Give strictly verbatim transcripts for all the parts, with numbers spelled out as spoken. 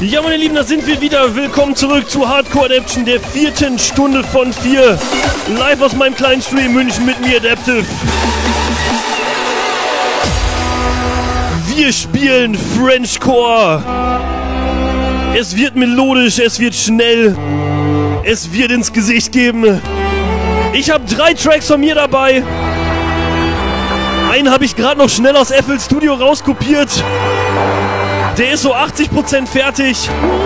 Ja, meine Lieben, da sind wir wieder. Willkommen zurück zu Hardcore Adaption, der vierten Stunde von vier. Live aus meinem kleinen Studio in München mit mir, Adaptive. Wir spielen Frenchcore. Es wird melodisch, es wird schnell, es wird ins Gesicht geben. Ich habe drei Tracks von mir dabei. Einen habe ich gerade noch schnell aus F L Studio rauskopiert. Der ist so achtzig Prozent fertig.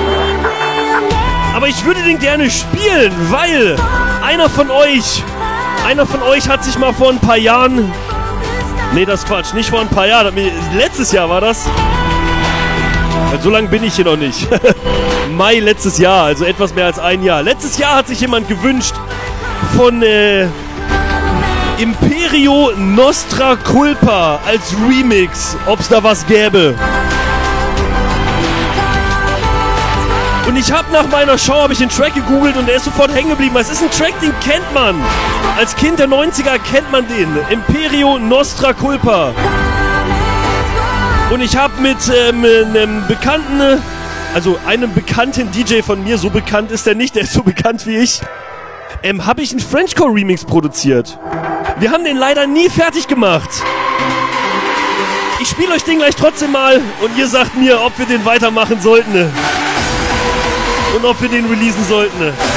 Aber ich würde den gerne spielen, weil einer von euch, einer von euch hat sich mal vor ein paar Jahren, nee, das ist Quatsch, nicht vor ein paar Jahren, letztes Jahr war das. So lange bin ich hier noch nicht. Mai letztes Jahr, also etwas mehr als ein Jahr. Letztes Jahr hat sich jemand gewünscht von äh, Imperio Nostra Culpa als Remix, ob es da was gäbe. Und ich habe nach meiner Show habe ich den Track gegoogelt und der ist sofort hängen geblieben. Es ist ein Track, den kennt man. Als Kind der neunziger kennt man den. Imperio Nostra Culpa. Und ich habe mit ähm, einem bekannten, also einem bekannten D J von mir, so bekannt ist der nicht, der ist so bekannt wie ich, ähm, habe ich einen Frenchcore Remix produziert. Wir haben den leider nie fertig gemacht. Ich spiele euch den gleich trotzdem mal und ihr sagt mir, ob wir den weitermachen sollten. Und ob wir den releasen sollten.